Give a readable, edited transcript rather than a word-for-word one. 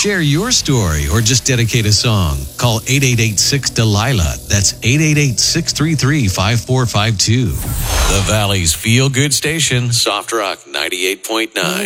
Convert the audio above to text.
Share your story or just dedicate a song. Call 888-6-DELILA. That's 888-633-5452. The Valley's Feel Good Station, Soft Rock 98.9.